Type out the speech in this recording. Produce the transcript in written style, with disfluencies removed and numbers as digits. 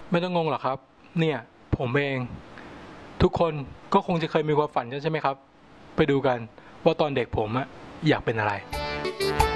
ไม่ต้องงงหรอกครับเนี่ยผมเองทุกคนก็คงจะเคยมีความฝันกันใช่ไหมครับไปดูกันว่าตอนเด็กผมอยากเป็นอะไร